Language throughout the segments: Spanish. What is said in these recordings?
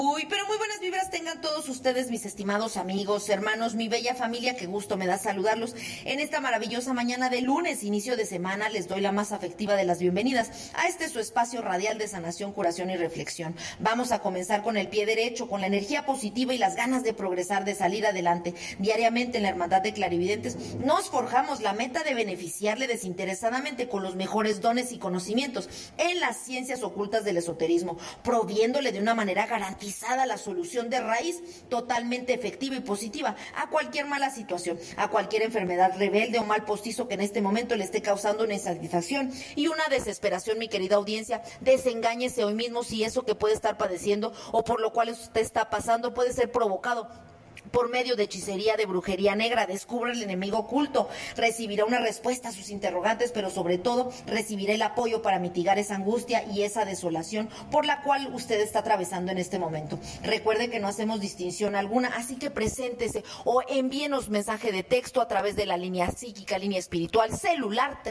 Uy, pero muy buenas vibras tengan todos ustedes, mis estimados amigos, hermanos, mi bella familia, qué gusto me da saludarlos en esta maravillosa mañana de lunes, inicio de semana. Les doy la más afectiva de las bienvenidas a este su espacio radial de sanación, curación y reflexión. Vamos a comenzar con el pie derecho, con la energía positiva y las ganas de progresar, de salir adelante. Diariamente en la Hermandad de Clarividentes nos forjamos la meta de beneficiarle desinteresadamente con los mejores dones y conocimientos en las ciencias ocultas del esoterismo, proviéndole de una manera garantizada la solución de raíz totalmente efectiva y positiva a cualquier mala situación, a cualquier enfermedad rebelde o mal postizo que en este momento le esté causando una insatisfacción y una desesperación, mi querida audiencia. Desengáñese hoy mismo si eso que puede estar padeciendo o por lo cual usted está pasando puede ser provocado por medio de hechicería, de brujería negra. Descubra el enemigo oculto, recibirá una respuesta a sus interrogantes, pero sobre todo recibirá el apoyo para mitigar esa angustia y esa desolación por la cual usted está atravesando en este momento. Recuerde que no hacemos distinción alguna, así que preséntese o envíenos mensaje de texto a través de la línea psíquica, línea espiritual, celular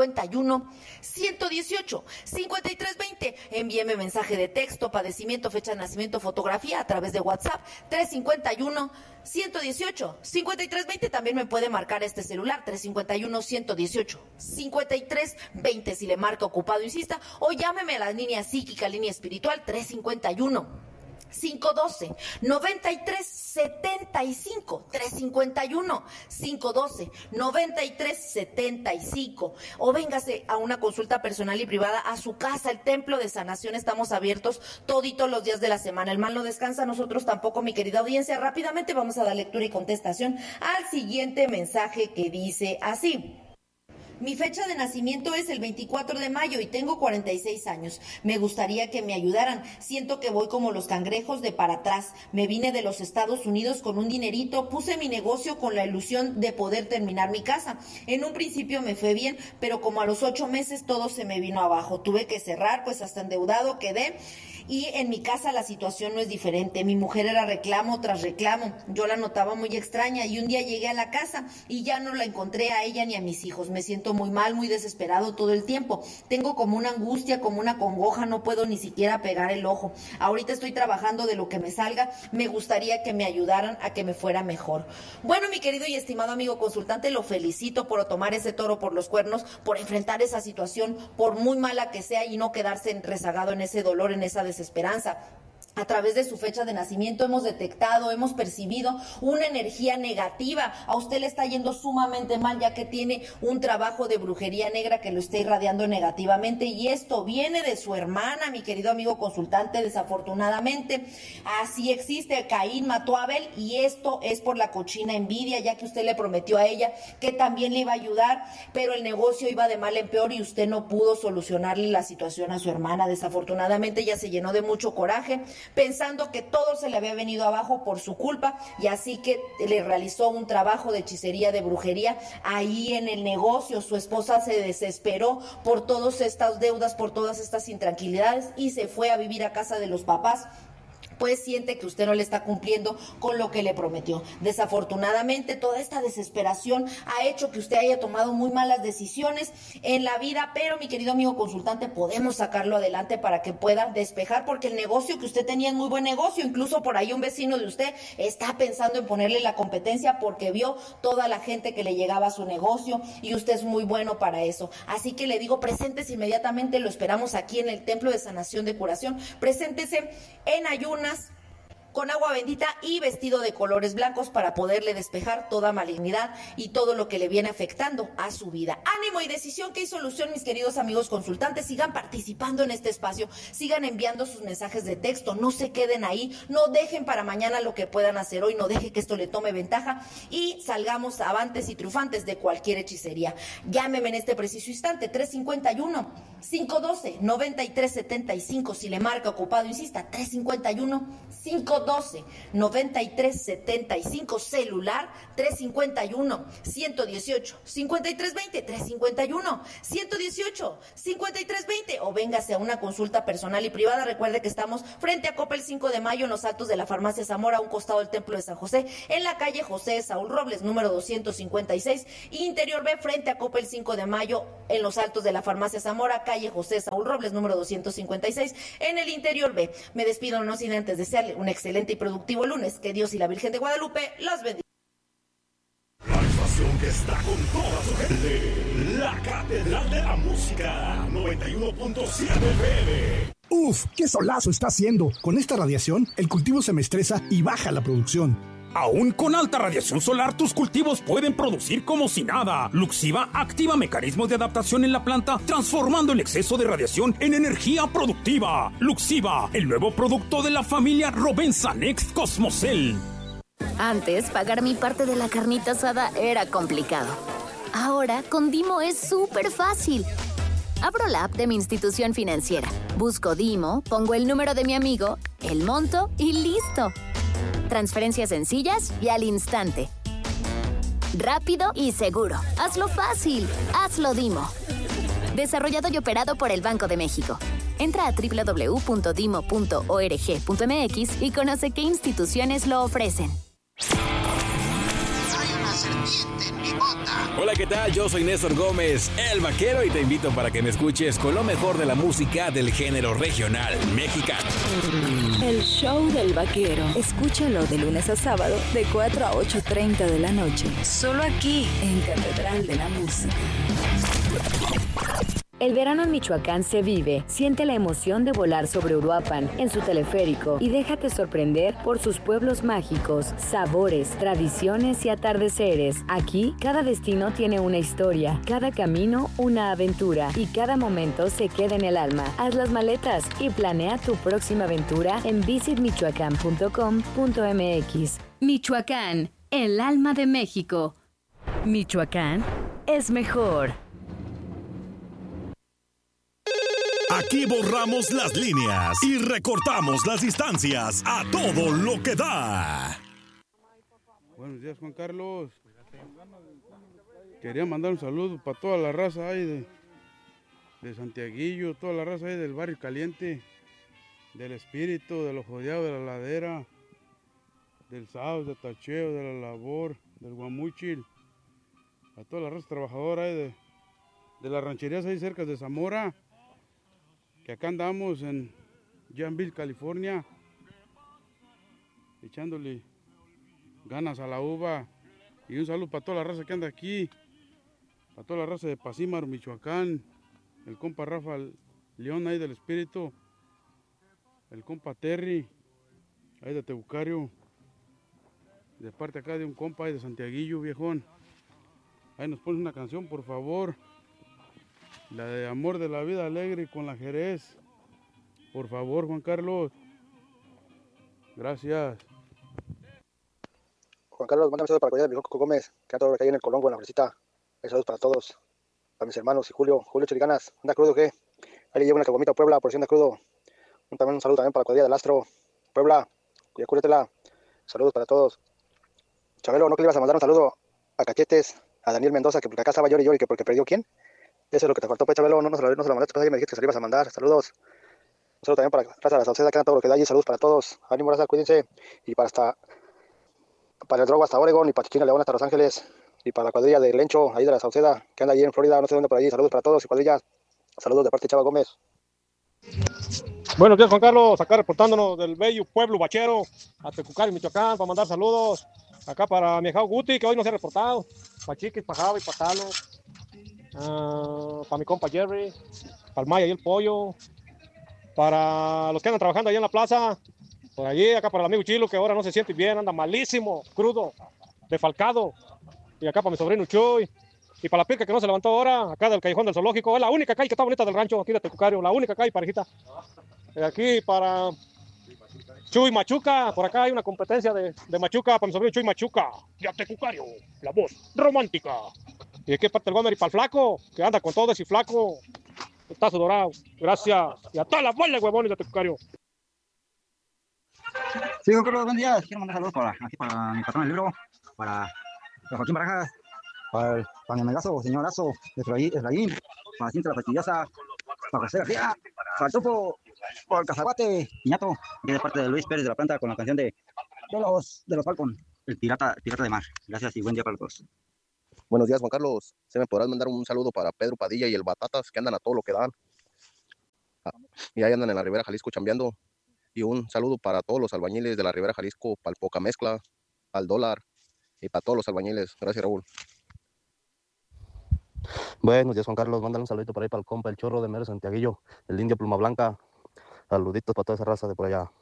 351-118-5320. Envíeme mensaje de texto, padecimiento, fecha de nacimiento, fotografía a través de WhatsApp 351-118-5320. También me puede marcar este celular 351-118-5320 si le marca ocupado, insista, o llámeme a la línea psíquica, línea espiritual 351-512-9375, 351-512-9375, o véngase a una consulta personal y privada a su casa, el Templo de Sanación. Estamos abiertos toditos los días de la semana. El mal no descansa, nosotros tampoco, mi querida audiencia. Rápidamente vamos a dar lectura y contestación al siguiente mensaje que dice así: mi fecha de nacimiento es el 24 de mayo y tengo 46 años. Me gustaría que me ayudaran. Siento que voy como los cangrejos de para atrás. Me vine de los Estados Unidos con un dinerito, puse mi negocio con la ilusión de poder terminar mi casa. En un principio me fue bien, pero como a los 8 meses todo se me vino abajo. Tuve que cerrar, pues hasta endeudado quedé. Y en mi casa la situación no es diferente. Mi mujer era reclamo tras reclamo. Yo la notaba muy extraña y un día llegué a la casa y ya no la encontré a ella ni a mis hijos. Me siento muy mal, muy desesperado todo el tiempo. Tengo como una angustia, como una congoja, no puedo ni siquiera pegar el ojo. Ahorita estoy trabajando de lo que me salga. Me gustaría que me ayudaran a que me fuera mejor. Bueno, mi querido y estimado amigo consultante, lo felicito por tomar ese toro por los cuernos, por enfrentar esa situación, por muy mala que sea, y no quedarse rezagado en ese dolor, en esa desesperanza. A través de su fecha de nacimiento hemos detectado, hemos percibido una energía negativa. A usted le está yendo sumamente mal, ya que tiene un trabajo de brujería negra que lo está irradiando negativamente, y esto viene de su hermana, mi querido amigo consultante. Desafortunadamente así existe. Caín mató a Abel, y esto es por la cochina envidia, ya que usted le prometió a ella que también le iba a ayudar, pero el negocio iba de mal en peor y usted no pudo solucionarle la situación a su hermana. Desafortunadamente ella se llenó de mucho coraje, pensando que todo se le había venido abajo por su culpa, y así que le realizó un trabajo de hechicería, de brujería ahí en el negocio. Su esposa se desesperó por todas estas deudas, por todas estas intranquilidades, y se fue a vivir a casa de los papás, pues siente que usted no le está cumpliendo con lo que le prometió. Desafortunadamente, toda esta desesperación ha hecho que usted haya tomado muy malas decisiones en la vida, pero mi querido amigo consultante, podemos sacarlo adelante para que pueda despejar, porque el negocio que usted tenía es muy buen negocio. Incluso por ahí un vecino de usted está pensando en ponerle la competencia porque vio toda la gente que le llegaba a su negocio, y usted es muy bueno para eso. Así que le digo, preséntese inmediatamente, lo esperamos aquí en el Templo de Sanación de Curación. Preséntese en ayunas, con agua bendita y vestido de colores blancos, para poderle despejar toda malignidad y todo lo que le viene afectando a su vida. Ánimo y decisión, que hay solución, mis queridos amigos consultantes. Sigan participando en este espacio, sigan enviando sus mensajes de texto, no se queden ahí, no dejen para mañana lo que puedan hacer hoy, no deje que esto le tome ventaja y salgamos avantes y triunfantes de cualquier hechicería. Llámeme en este preciso instante, 351-512-9375, si le marca ocupado, insista, 351-512 351-112-9375, celular 351-118-5320, 351-118-5320, o véngase a una consulta personal y privada. Recuerde que estamos frente a Coppel 5 de Mayo, en los altos de la farmacia Zamora, a un costado del Templo de San José, en la calle José Saúl Robles, número 256, Interior B, frente a Coppel 5 de Mayo, en los altos de la farmacia Zamora, calle José Saúl Robles, número 256, en el Interior B. Me despido no sin antes desearle un excelente y productivo lunes. Que Dios y la Virgen de Guadalupe los bendiga. La estación que está con toda su gente, la Catedral de la Música, 91.7 FM. Uf, qué solazo está haciendo. Con esta radiación, el cultivo se me estresa y baja la producción. Aún con alta radiación solar, tus cultivos pueden producir como si nada. Luxiva activa mecanismos de adaptación en la planta, transformando el exceso de radiación en energía productiva. Luxiva, el nuevo producto de la familia Rovensa Next Cosmocel. Antes, pagar mi parte de la carnita asada era complicado. Ahora, con Dimo es súper fácil. Abro la app de mi institución financiera, busco Dimo, pongo el número de mi amigo, el monto y listo. Transferencias sencillas y al instante. Rápido y seguro. Hazlo fácil. Hazlo Dimo. Desarrollado y operado por el Banco de México. Entra a www.dimo.org.mx y conoce qué instituciones lo ofrecen. Serpiente en mi bota. Hola, ¿qué tal? Yo soy Néstor Gómez, el vaquero, y te invito para que me escuches con lo mejor de la música del género regional mexicano. El show del vaquero. Escúchalo de lunes a sábado de 4 a 8:30 de la noche. Solo aquí en Catedral de la Música. El verano en Michoacán se vive. Siente la emoción de volar sobre Uruapan en su teleférico y déjate sorprender por sus pueblos mágicos, sabores, tradiciones y atardeceres. Aquí, cada destino tiene una historia, cada camino una aventura y cada momento se queda en el alma. Haz las maletas y planea tu próxima aventura en visitmichoacán.com.mx. Michoacán, el alma de México. Michoacán es mejor. Aquí borramos las líneas y recortamos las distancias a todo lo que da. Buenos días, Juan Carlos. Quería mandar un saludo para toda la raza ahí de Santiaguillo, toda la raza ahí del Barrio Caliente, del Espíritu, de los Jodeados, de la Ladera, del Saus, de Tacheo, de la Labor, del Guamuchil, a toda la raza trabajadora ahí de las rancherías ahí cerca de Zamora, que acá andamos en Janville, California, echándole ganas a la uva. Y un saludo para toda la raza que anda aquí, para toda la raza de Pacímaro, Michoacán, el compa Rafa León ahí del Espíritu, el compa Terry ahí de Tebucario, de parte acá de un compa ahí de Santiaguillo, viejón. Ahí nos pones una canción, por favor. La de Amor de la Vida Alegre con la Jerez. Por favor, Juan Carlos. Gracias. Juan Carlos, mándame un saludo para la comunidad de mi Coco Gómez, que anda todo ahí en el Colombo, en la Fresita. Saludos para todos. Para mis hermanos y Julio Chiriganas. ¿Anda crudo qué? Ahí le llevo una caguamita a Puebla por si anda crudo. Un saludo también para la cuadrilla del Astro. Puebla, cuídatela. Saludos para todos. Chabelo, ¿no que le ibas a mandar un saludo a Cachetes, a Daniel Mendoza, que porque acá estaba llori y que porque perdió quién? Eso es lo que te faltó, pues, Chabelo, no se lo mandaste, pues ahí me dijiste que se lo ibas a mandar. Saludos. Un saludo también para la raza de la Sauceda, que anda todo lo que da allí. Saludos para todos. Ánimo, raza, cuídense. Y para el Drogo hasta Oregon, y para Chiquina León hasta Los Ángeles. Y para la cuadrilla de Lencho, ahí de la Sauceda, que anda allí en Florida, no sé dónde por allí. Saludos para todos y cuadrillas. Saludos de parte de Chava Gómez. Buenos días, Juan Carlos, acá reportándonos del bello pueblo bachero, a Tecucario, Michoacán, para mandar saludos. Acá para mi hijao Guti, que hoy no se ha reportado. Para Chiquis, para Javi, para Talo. Para mi compa Jerry. Para el Maya y el Pollo. Para los que andan trabajando allá en la plaza. Por allí, acá para el amigo Chilo, que ahora no se siente bien, anda malísimo, crudo, defalcado. Y acá para mi sobrino Chuy. Y para la pica que no se levantó ahora, acá del Callejón del Zoológico. Es la única calle que está bonita del rancho, aquí de Tecucario. La única calle, parejita. Aquí para Chuy Machuca. Por acá hay una competencia de Machuca para mi sobrino Chuy Machuca. Y a Tecucario, la voz romántica. Y aquí parte el Gomer y para el Flaco, que anda con todo ese Flaco. Está dorado. Gracias. Y a todas las bolas, huevones de Tecucario. Sí, Juan Carlos, buen día. Quiero mandar saludos para mi patrón del libro, para Joaquín Barajas, para mi amigazo, señor Lazo, Efraín, para Cinta la Fastidiosa, para José García, para el Topo, para el Cazaguate, Piñato, que es de parte de Luis Pérez de la Planta con la canción de los Falcon, el pirata de mar. Gracias y buen día para todos. Buenos días, Juan Carlos. ¿Se me podrás mandar un saludo para Pedro Padilla y el Batatas, que andan a todo lo que dan? Y ahí andan en la Ribera Jalisco chambeando. Y un saludo para todos los albañiles de la Ribera Jalisco, para el Poca Mezcla, al Dólar y para todos los albañiles. Gracias, Raúl. Buenos días, Juan Carlos. Mándale un saludito por ahí para el compa, el Chorro de Mero Santiaguillo, el Indio Pluma Blanca. Saluditos para toda esa raza de por allá.